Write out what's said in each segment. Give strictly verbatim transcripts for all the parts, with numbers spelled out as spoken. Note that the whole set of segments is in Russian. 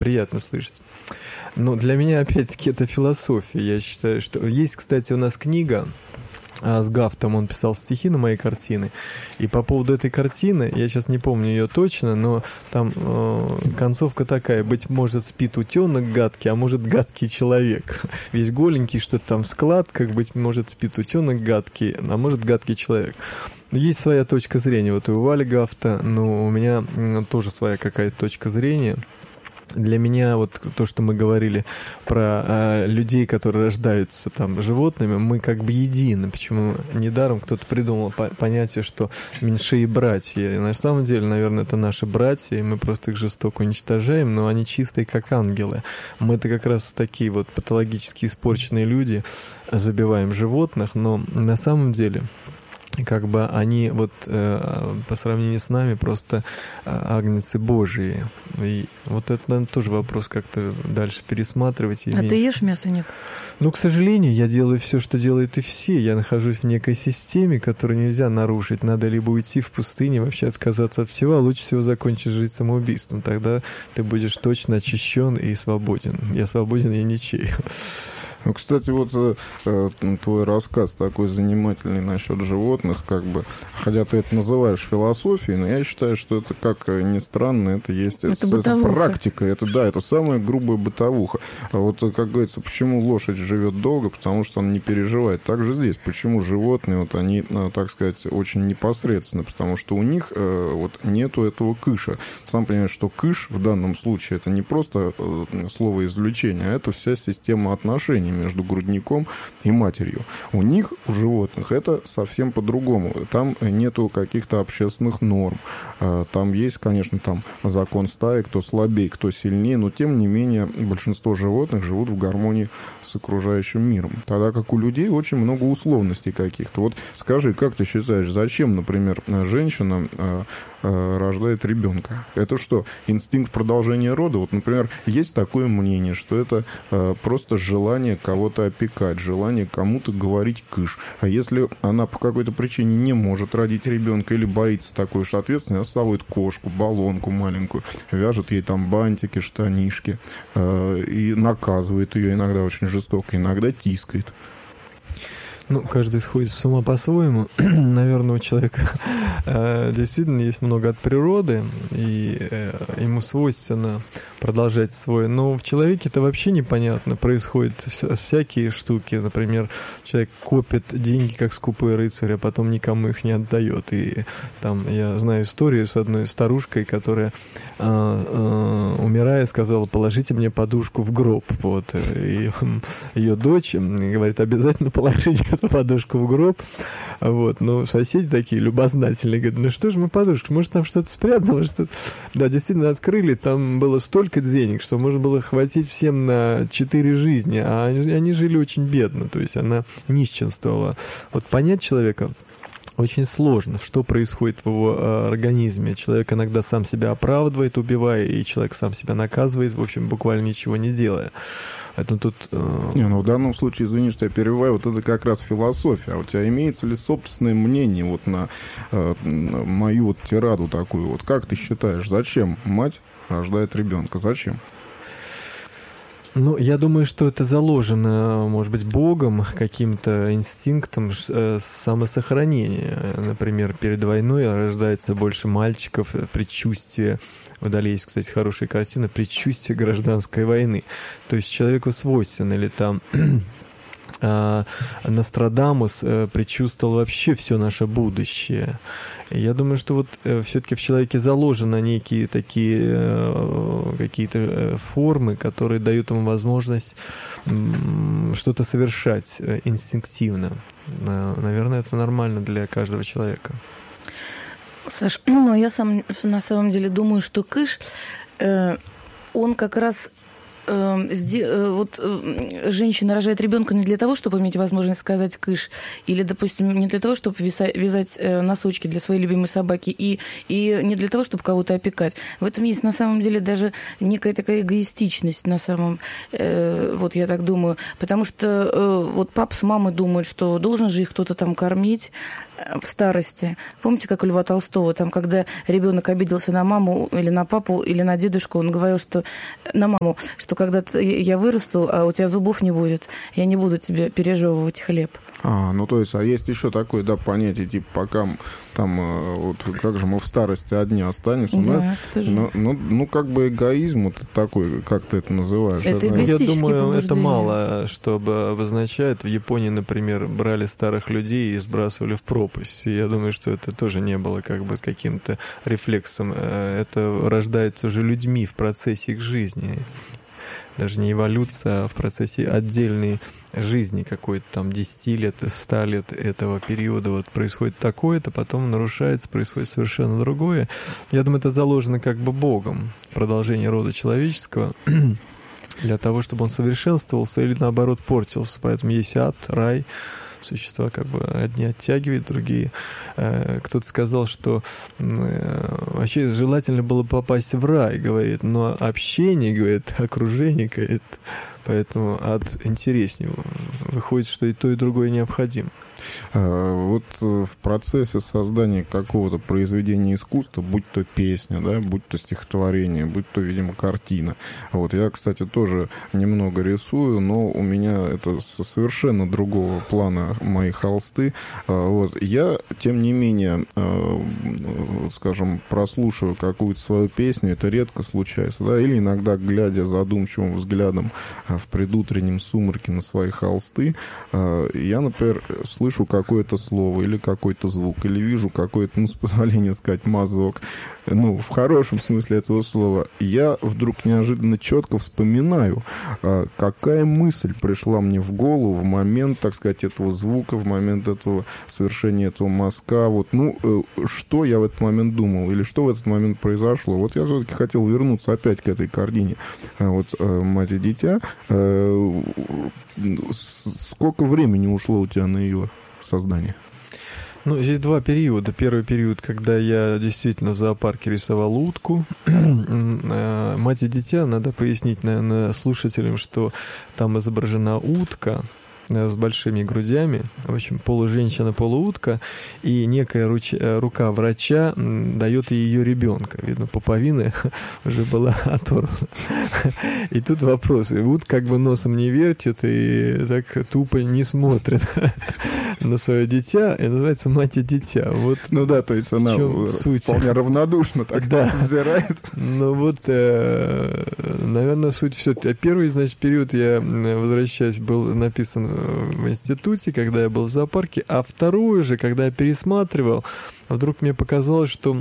приятно слышать. Но для меня, опять-таки, это философия. Я считаю, что... Есть, кстати, у нас книга с Гафтом, он писал стихи на мои картины. И по поводу этой картины, я сейчас не помню ее точно, но там э, концовка такая: быть может, спит утенок гадкий, а может, гадкий человек. Весь голенький, что-то там в складках, быть может, спит утенок гадкий, а может, гадкий человек. Есть своя точка зрения. Вот и у Вали Гафта, но у меня тоже своя какая-то точка зрения. Для меня вот то, что мы говорили про э, людей, которые рождаются там животными, мы как бы едины. Почему недаром кто-то придумал по- понятие, что меньшие братья. И на самом деле, наверное, это наши братья, и мы просто их жестоко уничтожаем, но они чистые, как ангелы. Мы-то как раз такие вот патологически испорченные люди, забиваем животных, но на самом деле... как бы они вот э, по сравнению с нами просто э, агнцы Божии. И вот это, наверное, тоже вопрос как-то дальше пересматривать. А ты ешь мясо, нет? Ну, к сожалению, я делаю все, что делают и все. Я нахожусь в некой системе, которую нельзя нарушить. Надо либо уйти в пустыню, вообще отказаться от всего, а лучше всего закончить жизнь самоубийством. Тогда ты будешь точно очищен и свободен. Я свободен, я ничей. Ну, кстати, вот э, твой рассказ такой занимательный насчет животных, как бы, хотя ты это называешь философией, но я считаю, что это, как ни странно, это есть это, это практика, это да, это самая грубая бытовуха. А вот, как говорится, почему лошадь живет долго, потому что она не переживает. Так же здесь, почему животные, вот они, так сказать, очень непосредственно, потому что у них э, вот нету этого кыша. Сам понимаешь, что кыш в данном случае это не просто э, слово извлечения, а это вся система отношений между грудником и матерью. У них, у животных, это совсем по-другому. Там нету каких-то общественных норм. Там есть, конечно, там закон стаи, кто слабее, кто сильнее, но тем не менее большинство животных живут в гармонии с окружающим миром. Тогда как у людей очень много условностей каких-то. Вот скажи, как ты считаешь, зачем, например, женщина рождает ребенка? Это что, инстинкт продолжения рода? Вот, например, есть такое мнение, что это просто желание кого-то опекать, желание кому-то говорить кыш. А если она по какой-то причине не может родить ребенка или боится такой уж ответственности, она ставит кошку, баллонку маленькую, вяжет ей там бантики, штанишки и наказывает ее иногда очень жестоко, иногда тискает. Ну, каждый сходит с ума по-своему. Наверное, у человека э, действительно есть много от природы, и э, ему свойственно продолжать свой. Но в человеке это вообще непонятно. Происходят вся, всякие штуки. Например, человек копит деньги, как скупой рыцарь, а потом никому их не отдает. И там я знаю историю с одной старушкой, которая, э, э, умирая, сказала: положите мне подушку в гроб. Вот. И ее дочь говорит: обязательно положите эту подушку в гроб. Вот. Но соседи такие любознательные говорят: ну что же мы подушку, может, там что-то спрятано, что-то... Да, действительно, открыли, там было столько денег, что можно было хватить всем на четыре жизни, а они, они жили очень бедно, то есть она нищенствовала. Вот понять человека очень сложно, что происходит в его э, организме. Человек иногда сам себя оправдывает, убивая, и человек сам себя наказывает, в общем, буквально ничего не делая. Это тут... Э... Не, ну в данном случае, извини, что я перебиваю, вот это как раз философия. А у тебя имеется ли собственное мнение вот на, э, на мою вот тираду такую? Вот как ты считаешь, зачем мать рождает ребенка? Зачем? Ну, я думаю, что это заложено, может быть, Богом, каким-то инстинктом э, самосохранения. Например, перед войной рождается больше мальчиков, предчувствие. В Дали есть, кстати, хорошая картина «Предчувствие гражданской войны». То есть человеку свойственно, или там э, Нострадамус э, предчувствовал вообще все наше будущее. И я думаю, что вот э, все-таки в человеке заложены некие такие э, какие-то э, формы, которые дают ему возможность э, что-то совершать э, инстинктивно. Э, наверное, это нормально для каждого человека. Саш, ну я сам на самом деле думаю, что кыш, э, он как раз э, сде, э, вот э, женщина рожает ребенка не для того, чтобы иметь возможность сказать кыш, или, допустим, не для того, чтобы вязать, вязать э, носочки для своей любимой собаки, и, и не для того, чтобы кого-то опекать. В этом есть на самом деле даже некая такая эгоистичность на самом, э, вот я так думаю, потому что э, вот папа с мамой думают, что должен же их кто-то там кормить. в старости. Помните, как у Льва Толстого, там, когда ребенок обиделся на маму или на папу, или на дедушку, он говорил, что на маму, что когда я вырасту, а у тебя зубов не будет, я не буду тебе пережевывать хлеб. А, ну то есть, а есть еще такое, да, понятие, типа, пока там, вот как же мы в старости одни останемся, да, да? Ну, ну, ну, как бы эгоизм вот такой, как ты это называешь? Это это, я думаю, побуждение. это мало, чтобы обозначает. В Японии, например, брали старых людей и сбрасывали в пропасть. И я думаю, что это тоже не было как бы каким-то рефлексом. Это рождается уже людьми в процессе их жизни. Даже не эволюция, а в процессе отдельной жизни какой-то там десяти лет, ста лет этого периода вот происходит такое-то, потом нарушается, происходит совершенно другое. Я думаю, это заложено как бы Богом, продолжение рода человеческого, для того, чтобы он совершенствовался или наоборот портился. Поэтому есть ад, рай, существа как бы одни оттягивают, другие. Кто-то сказал, что вообще желательно было попасть в рай, говорит, но общение, говорит, окружение, говорит, поэтому ад интереснее. Выходит, что и то, и другое необходимо. Вот в процессе создания какого-то произведения искусства, будь то песня, да, будь то стихотворение, будь то, видимо, картина. Вот я, кстати, тоже немного рисую, но у меня это совершенно другого плана мои холсты. Вот. Я, тем не менее, скажем, прослушиваю какую-то свою песню, это редко случается, да, или иногда, глядя задумчивым взглядом в предутреннем сумраке на свои холсты, я, например, слышу какое-то слово или какой-то звук, или вижу какой-то, ну, с позволения сказать, мазок, ну, в хорошем смысле этого слова, я вдруг неожиданно четко вспоминаю, какая мысль пришла мне в голову в момент, так сказать, этого звука, в момент этого совершения этого мазка, вот, ну, что я в этот момент думал, или что в этот момент произошло. Вот я все-таки хотел вернуться опять к этой картине, вот, «Мать и дитя». Сколько времени ушло у тебя на ее создание? Ну, здесь два периода. Первый период, когда я действительно в зоопарке рисовал утку. «Мать и дитя», надо пояснить, наверное, слушателям, что там изображена утка с большими грудями, в общем, полуженщина, полуутка, и некая руч... рука врача дает ей ее ребенка. Видно, пуповина уже была оторвана. И тут вопрос. И утка как бы носом не вертит и так тупо не смотрит на свое дитя, и называется «Мать и дитя». Вот, ну да, то есть она вполне равнодушно так да. взирает. Ну вот, э, наверное, суть все. Первый, значит, период, я возвращаюсь, был написан в институте, когда я был в зоопарке, а второй же, когда я пересматривал, вдруг мне показалось, что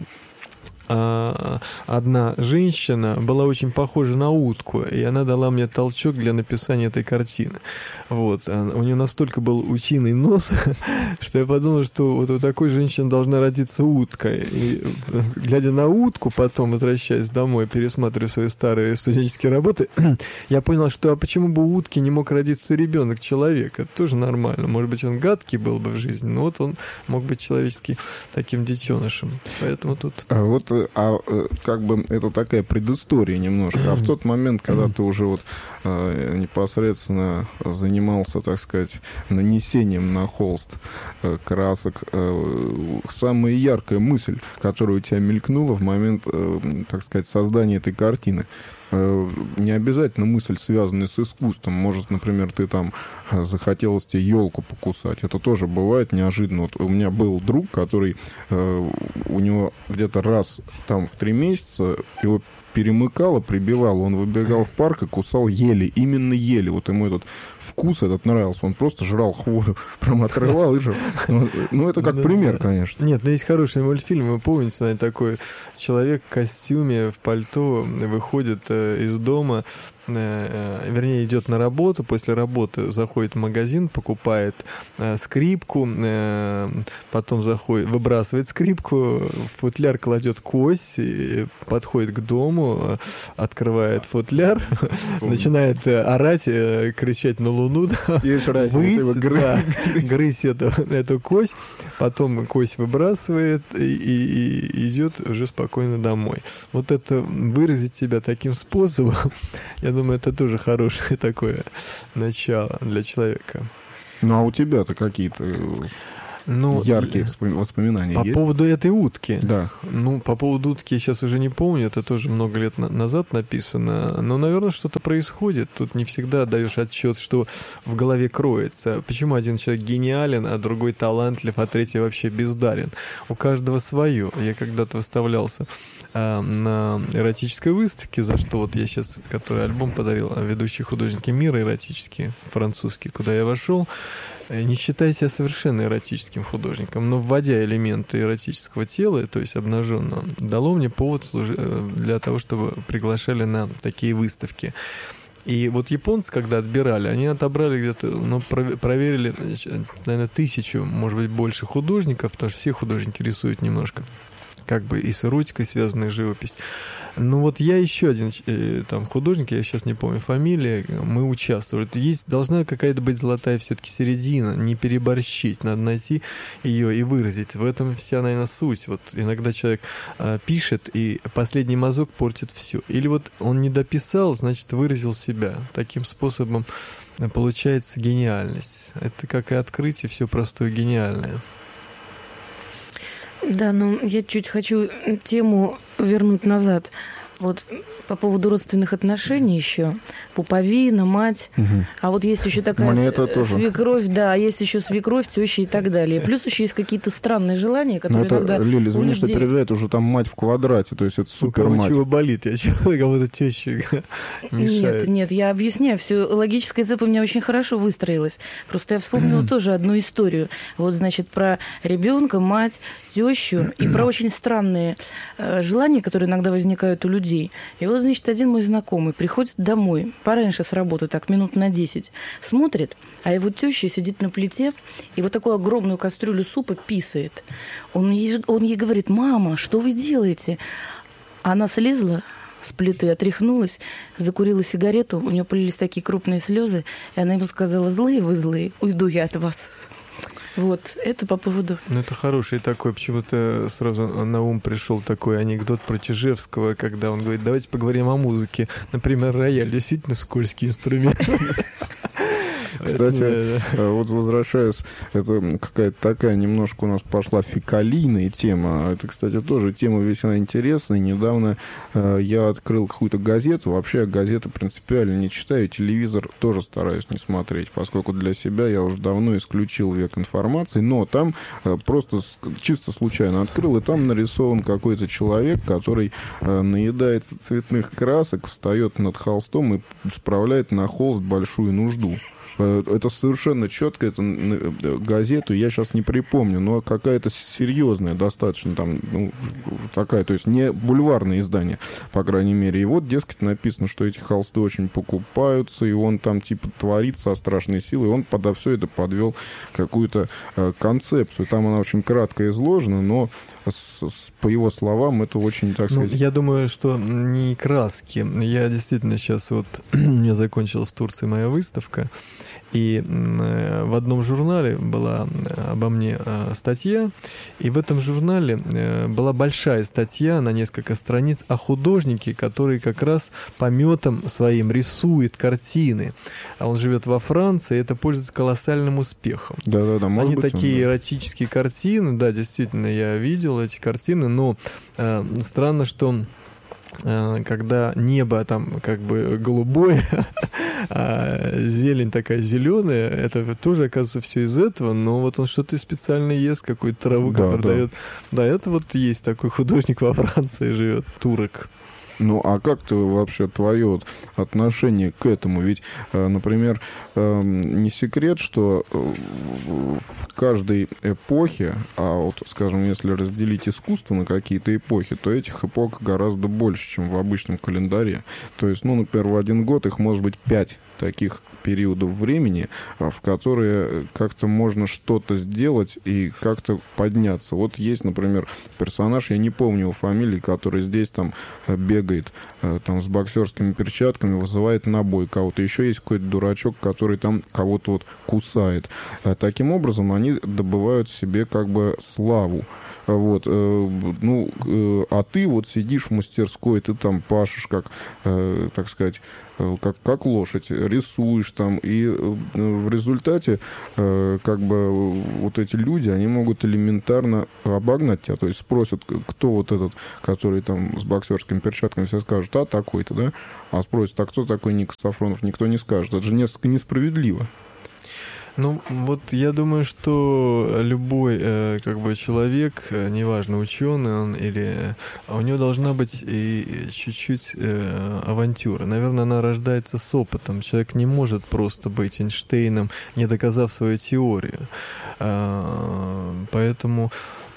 одна женщина была очень похожа на утку, и она дала мне толчок для написания этой картины. Вот. У нее настолько был утиный нос, что я подумал, что вот у такой женщины должна родиться утка. И, глядя на утку, потом, возвращаясь домой, пересматривая свои старые студенческие работы, я понял, что а почему бы у утки не мог родиться ребенок, человек? Это тоже нормально. Может быть, он гадкий был бы в жизни, но вот он мог быть человеческий таким детенышем. Поэтому тут... А вот а как бы это такая предыстория немножко. А в тот момент, когда ты уже вот э, непосредственно занимался, так сказать, нанесением на холст э, красок, э, самая яркая мысль, которая у тебя мелькнула в момент, э, так сказать, создания этой картины, не обязательно мысль, связанная с искусством. Может, например, ты там захотелось тебе елку покусать. Это тоже бывает неожиданно. Вот у меня был друг, который у него где-то раз там в три месяца его перемыкало, прибивало. Он выбегал в парк и кусал ели. Именно ели. Вот ему этот вкус этот нравился. Он просто жрал хвою, прям отрывал и жрал. Ну, это как пример, конечно. Нет, но есть хороший мультфильм. Вы помните, наверное, такой человек в костюме, в пальто выходит из дома, вернее, идет на работу, после работы заходит в магазин, покупает э, скрипку, э, потом заходит, выбрасывает скрипку, в футляр кладет кость, и подходит к дому, открывает футляр, начинает э, орать, э, кричать на луну, выйти, да, грызть эту, эту кость, потом кость выбрасывает и, и, и идет уже спокойно домой. Вот это выразить себя таким способом, я думаю, это тоже хорошее такое начало для человека. Ну, а у тебя-то какие-то... ну, яркие воспоминания по есть? По поводу этой утки? Да. Ну, по поводу утки я сейчас уже не помню, это тоже много лет на- назад написано, но, наверное, что-то происходит. Тут не всегда даешь отчет, что в голове кроется. Почему один человек гениален, а другой талантлив, а третий вообще бездарен? У каждого свое. Я когда-то выставлялся а, на эротической выставке, за что вот я сейчас, который альбом подарил, ведущие художники мира эротические, французские, куда я вошел. Не считая себя совершенно эротическим художником, но вводя элементы эротического тела, то есть обнаженного, дало мне повод для того, чтобы приглашали на такие выставки. И вот японцы, когда отбирали, они отобрали где-то, ну, проверили, наверное, тысячу, может быть, больше художников, потому что все художники рисуют немножко, как бы и с эротикой связанная живопись. Ну вот я еще один э, там художник, я сейчас не помню фамилии, мы участвовали. Есть, должна какая-то быть золотая все-таки середина, не переборщить, надо найти ее и выразить. В этом вся, наверное, суть. Вот иногда человек э, пишет, и последний мазок портит все. Или вот он не дописал, значит, выразил себя. Таким способом получается гениальность. Это как и открытие, все простое гениальное. Да, ну я чуть хочу тему вернуть назад. Вот по поводу родственных отношений еще. Пуповина, мать. Угу. А вот есть еще такая свекровь, да, есть еще свекровь, теща и так далее. Плюс еще есть какие-то странные желания, которые это, иногда... Лили, извини, что перевиряет, уже там мать в квадрате, то есть это супер мать. Чего болит? Я чего кого-то теща мешает. Нет, нет, я объясняю. Все логическая цепь у меня очень хорошо выстроилась. Просто я вспомнила тоже одну историю. Вот, значит, про ребенка, мать, тещу и про очень странные э, желания, которые иногда возникают у людей. И вот, значит, один мой знакомый приходит домой, пораньше с работы, так, минут на десять, смотрит, а его теща сидит на плите и вот такую огромную кастрюлю супа писает. Он ей, он ей говорит: «Мама, что вы делаете?» Она слезла с плиты, отряхнулась, закурила сигарету, у нее полились такие крупные слезы, и она ему сказала: «Злые вы, злые, уйду я от вас». Вот, это по поводу... Ну, это хороший такой, почему-то сразу на ум пришел такой анекдот про Чижевского, когда он говорит: давайте поговорим о музыке. Например, рояль действительно скользкий инструмент. Кстати, вот возвращаясь, это какая-то такая немножко у нас пошла фекалийная тема. Это, кстати, тоже тема весьма интересная. Недавно я открыл какую-то газету. Вообще, газеты принципиально не читаю. Телевизор тоже стараюсь не смотреть, поскольку для себя я уже давно исключил век информации. Но там просто чисто случайно открыл, и там нарисован какой-то человек, который наедается цветных красок, встает над холстом и справляет на холст большую нужду. Это совершенно четко, это газету я сейчас не припомню, но какая-то серьезная достаточно там, ну, такая, то есть не бульварное издание, по крайней мере. И вот, дескать, написано, что эти холсты очень покупаются, и он там типа творит со страшной силой, и он подо все это подвел какую-то э, концепцию. Там она очень кратко изложена, но с, с, по его словам это очень, так сказать... Ну, я думаю, что не краски. Я действительно сейчас вот, у меня закончилась в Турции моя выставка, и в одном журнале была обо мне статья, и в этом журнале была большая статья на несколько страниц о художнике, который как раз пометом своим рисует картины. А он живет во Франции, и это пользуется колоссальным успехом. Да-да-да, может Они быть, такие он, да. эротические картины, да, действительно, я видел эти картины, но э, странно, что когда небо там как бы голубое, а зелень такая зеленая, это тоже, оказывается, все из этого, но вот он что-то специально ест, какую-то траву, да, которую да. дает. Да, это вот есть такой художник во Франции живет, турок. Ну, а как ты вообще, твое вот отношение к этому? Ведь, например, не секрет, что в каждой эпохе, а вот, скажем, если разделить искусство на какие-то эпохи, то этих эпох гораздо больше, чем в обычном календаре. То есть, ну, например, в один год их может быть пять таких периодов времени, в которые как-то можно что-то сделать и как-то подняться. Вот есть, например, персонаж, я не помню его фамилии, который здесь там бегает там с боксерскими перчатками, вызывает на бой кого-то. Еще есть какой-то дурачок, который там кого-то вот кусает. Таким образом, они добывают себе как бы славу. Вот, ну, а ты вот сидишь в мастерской, ты там пашешь, как, так сказать, как, как лошадь, рисуешь там, и в результате как бы вот эти люди, они могут элементарно обогнать тебя, то есть спросят, кто вот этот, который там с боксерскими перчатками, все скажут, а такой-то, да, а спросят, а кто такой Ника Сафронов, никто не скажет, это же несколько несправедливо. Ну, вот я думаю, что любой э, как бы человек, э, неважно, ученый он или... У него должна быть и чуть-чуть э, авантюра. Наверное, она рождается с опытом. Человек не может просто быть Эйнштейном, не доказав свою теорию. Э, поэтому...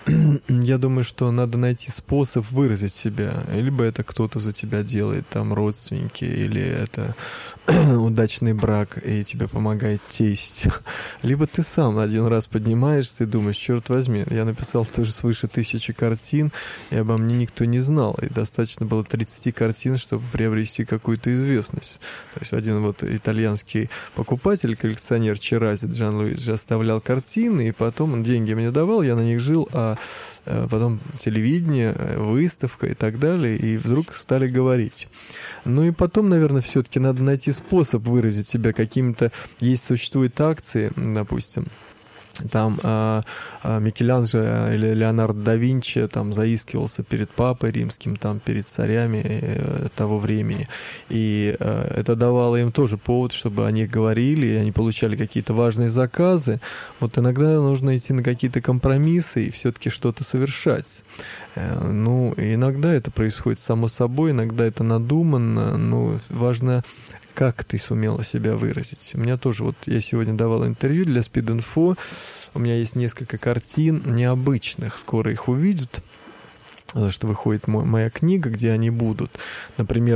Я думаю, что надо найти способ выразить себя. Либо это кто-то за тебя делает, там, родственники, или это удачный брак, и тебе помогает тесть. Либо ты сам один раз поднимаешься и думаешь, черт возьми, я написал тоже свыше тысячи картин, и обо мне никто не знал. И достаточно было тридцать картин, чтобы приобрести какую-то известность. То есть один вот итальянский покупатель, коллекционер Черази Джан Луиджи оставлял картины, и потом он деньги мне давал, я на них жил, а потом телевидение, выставка и так далее, и вдруг стали говорить. Ну и потом, наверное, все-таки надо найти способ выразить себя какими-то... Есть, существуют акции, допустим, там э, э, Микеланджело или Леонардо да Винчи там заискивался перед папой римским, там перед царями э, того времени, и э, это давало им тоже повод, чтобы о них говорили, и они получали какие-то важные заказы. Вот иногда нужно идти на какие-то компромиссы и все-таки что-то совершать. Э, ну, иногда это происходит само собой, иногда это надуманно, но важно, как ты сумела себя выразить. У меня тоже, вот я сегодня давал интервью для Speed.Info, у меня есть несколько картин необычных, скоро их увидят, потому что выходит моя книга, где они будут. Например,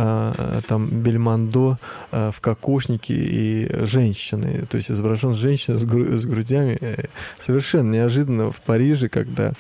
там Бельмондо в кокошнике и женщины, то есть изображен женщина с грудями. Совершенно неожиданно в Париже, когда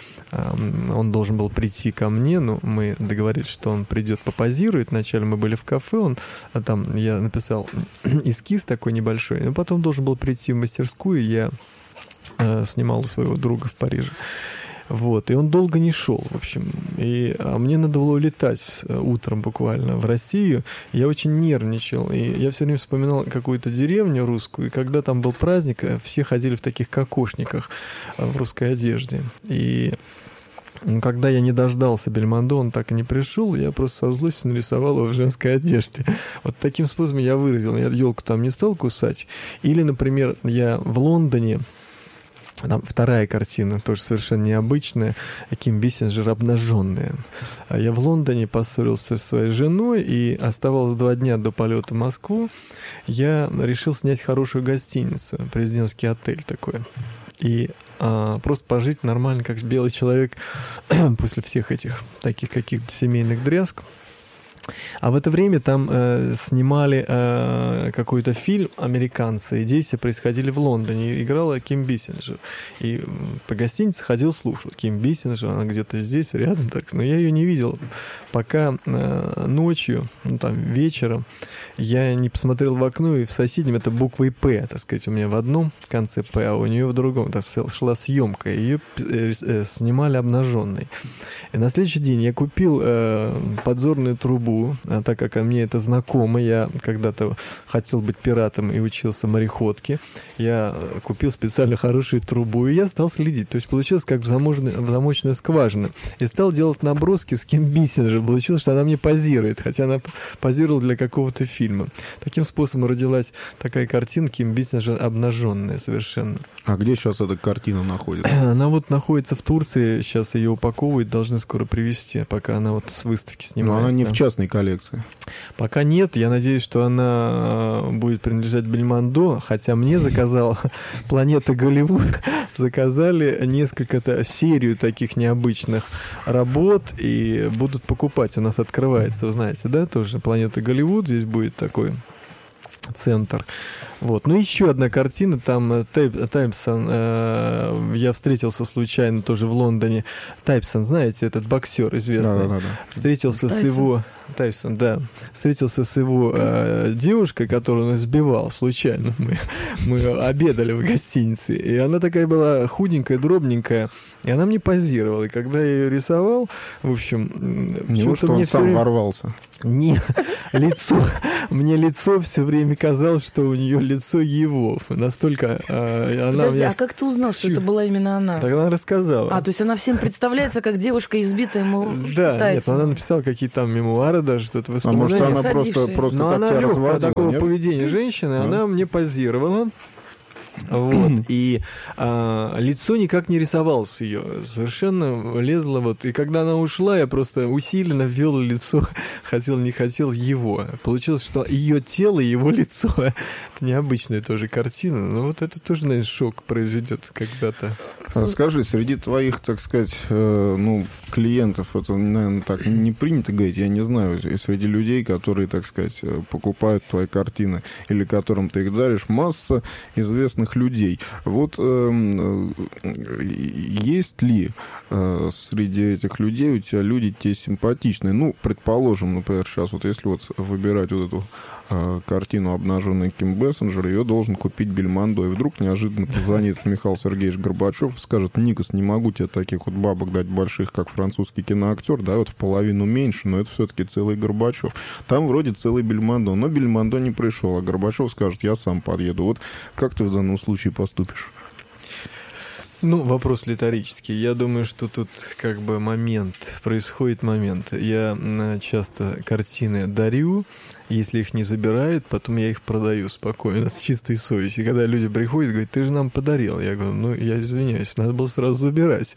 он должен был прийти ко мне, ну, мы договорились, что он придет, попозирует. Вначале мы были в кафе, он там, я написал эскиз такой небольшой, но потом должен был прийти в мастерскую, я снимал у своего друга в Париже. Вот, и он долго не шел, в общем, и а мне надо было улетать утром буквально в Россию, я очень нервничал, и я все время вспоминал какую-то деревню русскую, и когда там был праздник, все ходили в таких кокошниках в русской одежде, и когда я не дождался Бельмондо, он так и не пришел, я просто со злости нарисовал его в женской одежде. Вот таким способом я выразил, я елку там не стал кусать, или, например, я в Лондоне, там вторая картина, тоже совершенно необычная, Ким Бессинджер обнаженная. Я в Лондоне поссорился со своей женой, и оставалось два дня до полета в Москву. Я решил снять хорошую гостиницу, президентский отель такой. И а, просто пожить нормально, как белый человек после всех этих таких каких-то семейных дрязг. А в это время там э, снимали э, какой-то фильм американцы, и действия происходили в Лондоне, и играла Ким Бессинджер. И по гостинице ходил, слушал Ким Бессинджер, она где-то здесь, рядом, так, но я ее не видел, пока э, ночью, ну там вечером, я не посмотрел в окно, и в соседнем это буквой «П», так сказать, у меня в одном конце «П», а у нее в другом, так шла съемка, ее э, э, снимали обнаженной. И на следующий день я купил э, подзорную трубу, а так как мне это знакомо, я когда-то хотел быть пиратом и учился мореходке, я купил специально хорошую трубу, и я стал следить. То есть получилось как в, заможной, в замочную скважину. И стал делать наброски с Ким Бессинджер. Получилось, что она мне позирует, хотя она позировала для какого-то фильма. Таким способом родилась такая картина Ким Бессинджер обнаженная совершенно. А где сейчас эта картина находится? Она вот находится в Турции, сейчас ее упаковывают, должны скоро привезти, пока она вот с выставки снимается. Но она не в частной коллекции. Пока нет, я надеюсь, что она будет принадлежать Бельмондо, хотя мне заказал Планета Голливуд, заказали несколько серию таких необычных работ и будут покупать. У нас открывается, вы знаете, да, тоже Планета Голливуд, здесь будет такой центр. Вот. Ну, еще одна картина, там Тайпсон, э, я встретился случайно тоже в Лондоне. Тайпсон, знаете, этот боксер известный. Да, да, да. Встретился Тайсон. с его... Тайсон, да. Встретился с его э, девушкой, которую он избивал случайно. Мы, мы обедали в гостинице. И она такая была худенькая, дробненькая. И она мне позировала. И когда я ее рисовал, в общем... Не что он мне сам время... ворвался. Не, лицо. Мне лицо все время казалось, что у нее лицо его. Настолько э, она... Подожди, меня... а как ты узнал, что Чуть... это была именно она? Так она рассказала. А, то есть она всем представляется, как девушка избитая, мол, Да, Тайсон. Нет, она написала какие-то там мемуары, даже что-то воспоминания. А может, она просто, просто Но так она тебя легкая разводила, такого нет? поведения женщины, а? Она мне позировала. Вот, и а, лицо никак не рисовалось ее, совершенно лезло вот, и когда она ушла, я просто усиленно ввел лицо, хотел, не хотел, его. Получилось, что ее тело, его лицо, это необычная тоже картина, но вот это тоже, наверное, шок произведет когда-то. А скажи, среди твоих, так сказать, э, ну, клиентов, это, наверное, так не принято говорить, я не знаю, и среди людей, которые, так сказать, покупают твои картины или которым ты их даришь, масса известных людей. Вот э, есть ли э, среди этих людей у тебя люди тебе симпатичные? Ну, предположим, например, сейчас вот если вот выбирать вот эту э, картину «Обнаженный Ким Бессенджер», ее должен купить Бельмондо, и вдруг неожиданно позвонит Михаил Сергеевич Горбачев и скажет: Никос, не могу тебе таких вот бабок дать больших, как французский киноактер, да, вот в половину меньше, но это все-таки целый Горбачев. Там вроде целый Бельмондо, но Бельмондо не пришел, а Горбачев скажет: я сам подъеду. Вот как ты в данном случае поступишь? Ну, вопрос риторический. Я думаю, что тут как бы момент, происходит момент. Я часто картины дарю, если их не забирают, потом я их продаю спокойно, с чистой совестью. И когда люди приходят и говорят: ты же нам подарил. Я говорю: ну, я извиняюсь, надо было сразу забирать.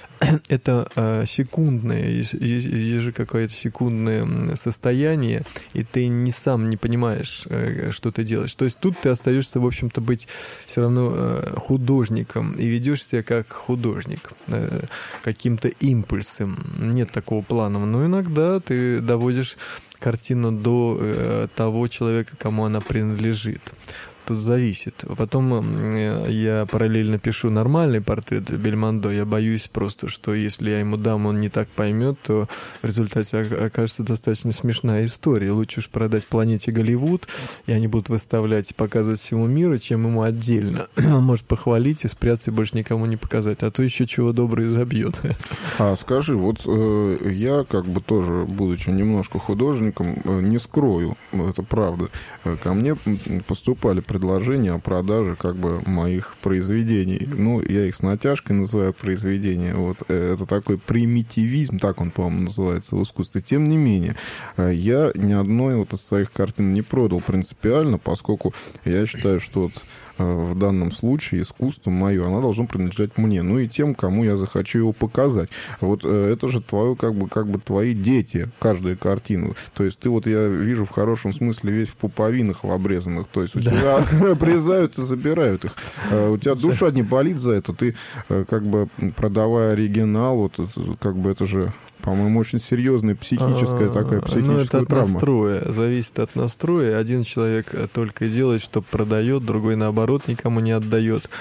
Это э, секундное, есть какое-то секундное состояние, и ты не сам не понимаешь, э, что ты делаешь. То есть тут ты остаешься, в общем-то, быть все равно э, художником, и ведешь себя как художник, э, каким-то импульсом. Нет такого плана, но иногда ты доводишь картину до э, того человека, кому она принадлежит. Тут зависит. Потом я параллельно пишу нормальный портрет Бельмондо. Я боюсь просто, что если я ему дам, он не так поймет, то в результате окажется достаточно смешная история. Лучше уж продать планете Голливуд, и они будут выставлять и показывать всему миру, чем ему отдельно. Он может похвалить и спрятаться, и больше никому не показать. А то еще чего доброе забьет. А скажи, вот э, я как бы тоже, будучи немножко художником, э, не скрою, это правда, ко мне поступали предложения предложение о продаже как бы моих произведений. Ну, я их с натяжкой называю произведения. Вот это такой примитивизм, так он, по-моему, называется в искусстве. Тем не менее, я ни одной вот из своих картин не продал принципиально, поскольку я считаю, что вот в данном случае искусство мое, оно должно принадлежать мне, ну и тем, кому я захочу его показать. Вот это же твое, как бы, как бы твои дети, каждая картина. То есть ты вот, я вижу, в хорошем смысле весь в пуповинах в обрезанных. То есть у да. тебя обрезают и забирают их. У тебя душа не болит за это. Ты, как бы, продавая оригинал, вот, как бы это же... По-моему, очень серьезная психическая такая психическая ну, это от травма. Настроя, зависит от настроя. Один человек только и делает, что продает, другой, наоборот, никому не отдает.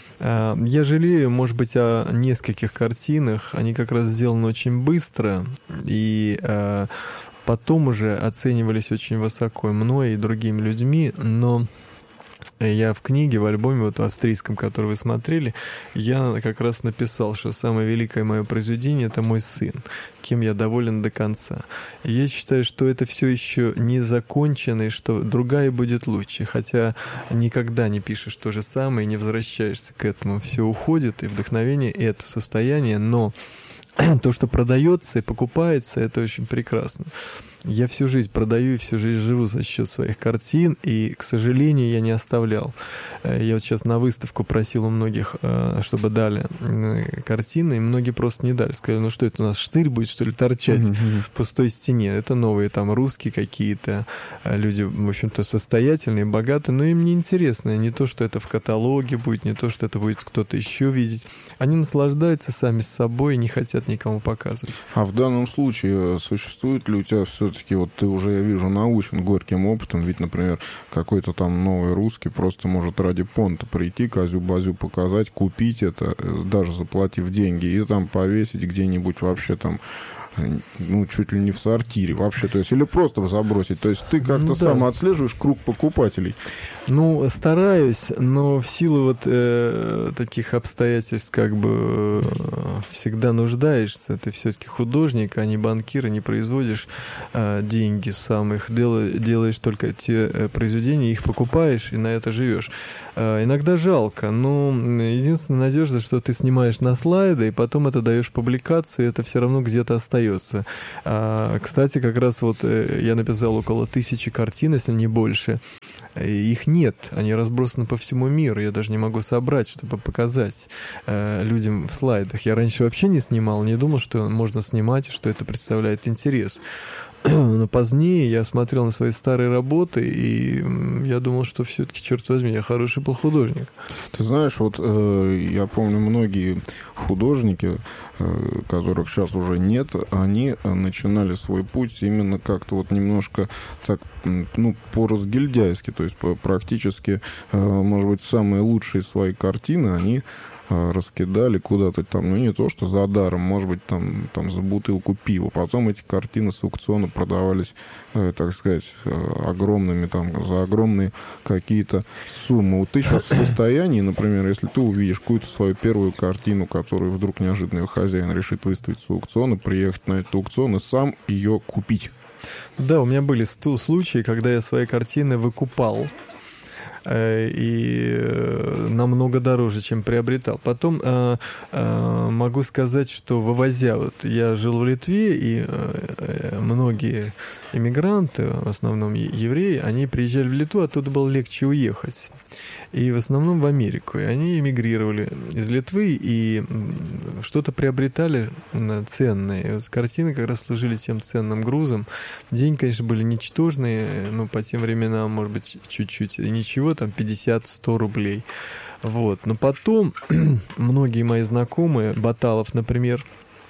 Я жалею, может быть, о нескольких картинах. Они как раз сделаны очень быстро, и потом уже оценивались очень высоко мной и другими людьми, но... Я в книге, в альбоме, вот австрийском, который вы смотрели, я как раз написал, что самое великое мое произведение — это мой сын, кем я доволен до конца. И я считаю, что это все еще не закончено, и что другая будет лучше. Хотя никогда не пишешь то же самое, не возвращаешься к этому. Все уходит, и вдохновение — это состояние, но то, что продается и покупается, это очень прекрасно. Я всю жизнь продаю и всю жизнь живу за счет своих картин, и, к сожалению, я не оставлял. Я вот сейчас на выставку просил у многих, чтобы дали картины, и многие просто не дали. Сказали: ну что это у нас, штырь будет, что ли, торчать mm-hmm. в пустой стене? Это новые там русские какие-то люди, в общем-то, состоятельные, богатые, но им не интересно. Не то, что это в каталоге будет, не то, что это будет кто-то еще видеть. Они наслаждаются сами с собой и не хотят никому показывать. А в данном случае существует ли у тебя все все-таки вот ты уже, я вижу, научен горьким опытом, ведь, например, какой-то там новый русский просто может ради понта прийти, козю-базю показать, купить это, даже заплатив деньги, и там повесить где-нибудь вообще там, ну, чуть ли не в сортире вообще, то есть, или просто забросить. То есть ты как-то ну, сам да. отслеживаешь круг покупателей. Ну, стараюсь, но в силу вот э, таких обстоятельств как бы э, всегда нуждаешься. Ты все-таки художник, а не банкир, и не производишь э, деньги сам. Их дел, делаешь только те э, произведения, их покупаешь и на это живешь. Э, иногда жалко, но единственная надежда, что ты снимаешь на слайды, и потом это даешь публикацию, и это все равно где-то остается. А, кстати, как раз вот э, я написал около тысячи картин, если не больше. Их нет, они разбросаны по всему миру, я даже не могу собрать, чтобы показать э, людям в слайдах. Я раньше вообще не снимал, не думал, что можно снимать, что это представляет интерес. Но позднее я смотрел на свои старые работы, и я думал, что все-таки, черт возьми, я хороший был художник. Ты знаешь, вот э, я помню, многие художники, э, которых сейчас уже нет, они начинали свой путь именно как-то вот немножко так, ну, по-разгильдяйски, то есть по, практически, э, может быть, самые лучшие свои картины они раскидали куда-то там, ну не то, что за даром, может быть, там, там за бутылку пива. Потом эти картины с аукциона продавались, э, так сказать, э, огромными, там, за огромные какие-то суммы. Вот ты сейчас в состоянии, например, если ты увидишь какую-то свою первую картину, которую вдруг неожиданно ее хозяин решит выставить с аукциона, приехать на этот аукцион и сам ее купить. Да, у меня были случаи, когда я свои картины выкупал. И намного дороже, чем приобретал. Потом э, э, могу сказать, что вывозя, вот я жил в Литве, и э, многие иммигранты, в основном евреи, они приезжали в Литву, оттуда было легче уехать. И в основном в Америку. И они эмигрировали из Литвы и что-то приобретали ценное. И вот картины как раз служили тем ценным грузом. Деньги, конечно, были ничтожные, но по тем временам, может быть, чуть-чуть ничего, там пятьдесят-сто рублей. Вот. Но потом многие мои знакомые, Баталов, например,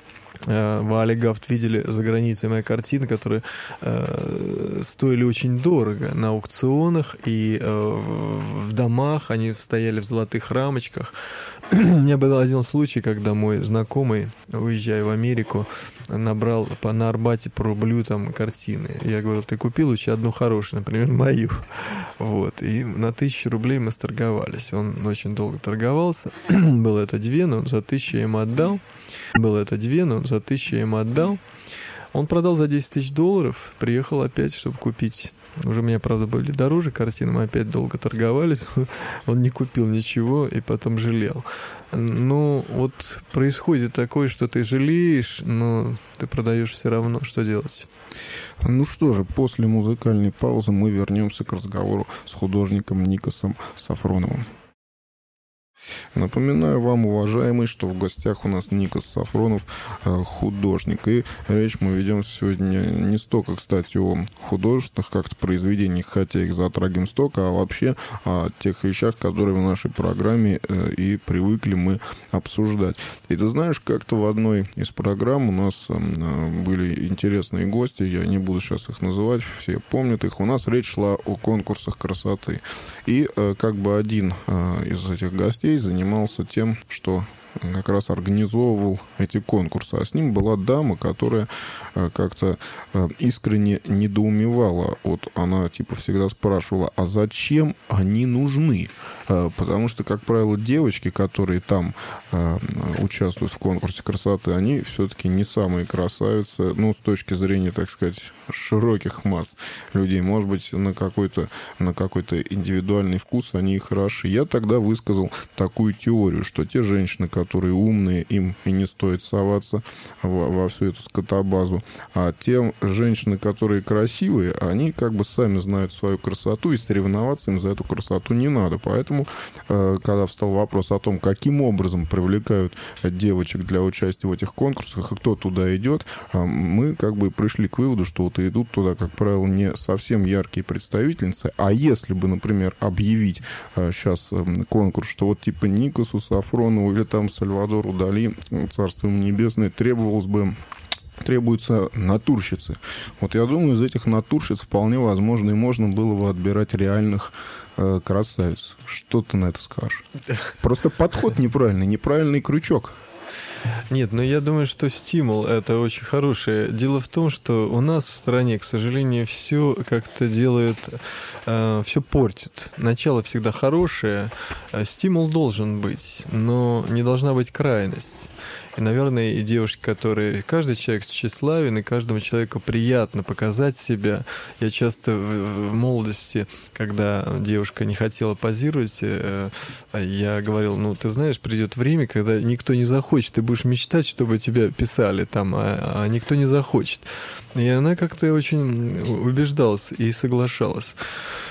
в Алигафт видели за границей мои картины, которые э, стоили очень дорого на аукционах и э, в домах, они стояли в золотых рамочках. У меня был один случай, когда мой знакомый, уезжая в Америку, набрал по, на Арбате по рублю там картины. Я говорю, ты купил лучше одну хорошую, например, мою. Вот. И на тысячу рублей мы сторговались. Он очень долго торговался. Было это две, но он за тысячу я ему отдал. Было это две, но за тысячу я ему отдал. Он продал за десять тысяч долларов, приехал опять, чтобы купить. Уже у меня, правда, были дороже картины, мы опять долго торговались. Он не купил ничего и потом жалел. Ну, вот происходит такое, что ты жалеешь, но ты продаешь все равно. Что делать? Ну что же, после музыкальной паузы мы вернемся к разговору с художником Никосом Сафроновым. Напоминаю вам, уважаемые, что в гостях у нас Никос Сафронов, художник. И речь мы ведем сегодня не столько, кстати, о художественных как-то произведениях, хотя их затрагиваем столько, а вообще о тех вещах, которые в нашей программе и привыкли мы обсуждать. И ты знаешь, как-то в одной из программ у нас были интересные гости, я не буду сейчас их называть, все помнят их. У нас речь шла о конкурсах красоты. И как бы один из этих гостей занимался тем, что как раз организовывал эти конкурсы. А с ним была дама, которая как-то искренне недоумевала. Вот она типа всегда спрашивала, а зачем они нужны? Потому что, как правило, девочки, которые там участвуют в конкурсе красоты, они все-таки не самые красавицы, ну, с точки зрения, так сказать, широких масс людей. Может быть, на какой-то, на какой-то индивидуальный вкус они и хороши. Я тогда высказал такую теорию, что те женщины, которые умные, им и не стоит соваться во, во всю эту скотобазу, а те женщины, которые красивые, они как бы сами знают свою красоту, и соревноваться им за эту красоту не надо. Поэтому, когда встал вопрос о том, каким образом привлекают девочек для участия в этих конкурсах, и кто туда идет, мы как бы пришли к выводу, что вот идут туда, как правило, не совсем яркие представительницы. А если бы, например, объявить сейчас конкурс, что вот типа Никосу Сафронову или там Сальвадору Дали, царство ему небесное, требовалось бы требуются натурщицы. Вот я думаю, из этих натурщиц вполне возможно и можно было бы отбирать реальных э, красавиц. Что ты на это скажешь? Просто подход неправильный, неправильный крючок. Нет, но я думаю, что стимул — это очень хорошее. Дело в том, что у нас в стране, к сожалению, все как-то делает, э, все портит. Начало всегда хорошее, а стимул должен быть, но не должна быть крайность. И, наверное, и девушки, которые... Каждый человек тщеславен, и каждому человеку приятно показать себя. Я часто в, в молодости, когда девушка не хотела позировать, э, я говорил, ну, ты знаешь, придет время, когда никто не захочет. Ты будешь мечтать, чтобы тебя писали там, а, а никто не захочет. И она как-то очень убеждалась и соглашалась.